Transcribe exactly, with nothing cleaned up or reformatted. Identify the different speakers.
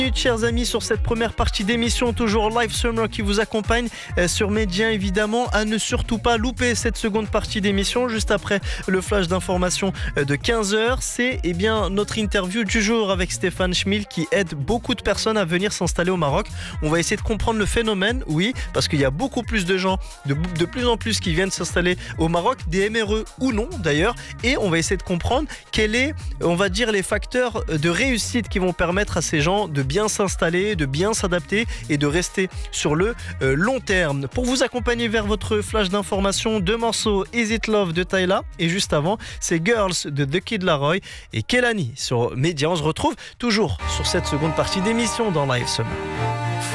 Speaker 1: Chers amis, sur cette première partie d'émission, toujours Live Summer qui vous accompagne sur Média, évidemment, à ne surtout pas louper cette seconde partie d'émission juste après le flash d'information de quinze heures. C'est eh bien notre interview du jour avec Stéphane Schmil qui aide beaucoup de personnes à venir s'installer au Maroc. On va essayer de comprendre le phénomène, oui, parce qu'il y a beaucoup plus de gens, de, de plus en plus qui viennent s'installer au Maroc, des M R E ou non d'ailleurs, et on va essayer de comprendre quels est, on va dire, les facteurs de réussite qui vont permettre à ces gens de bien s'installer, de bien s'adapter et de rester sur le euh, long terme. Pour vous accompagner vers votre flash d'information, deux morceaux, Is It Love de Tyla et juste avant, c'est Girls de The Kid Laroi et Kelani sur Média. On se retrouve toujours sur cette seconde partie d'émission dans Live Summer.